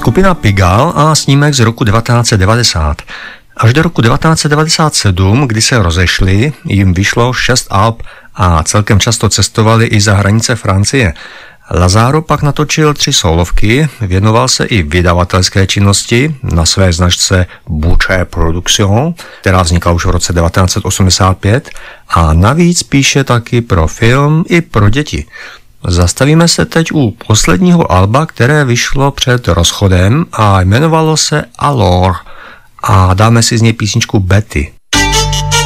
Skupina Pigalle a snímek z roku 1990. Až do roku 1997, kdy se rozešli, jim vyšlo 6 alb a celkem často cestovali i za hranice Francie. Lazaro pak natočil 3 solovky, věnoval se i vydavatelské činnosti na své značce Boucher Production, která vznikla už v roce 1985 a navíc píše taky pro film i pro děti. Zastavíme se teď u posledního alba, které vyšlo před rozchodem a jmenovalo se Alors a dáme si z něj písničku Betty.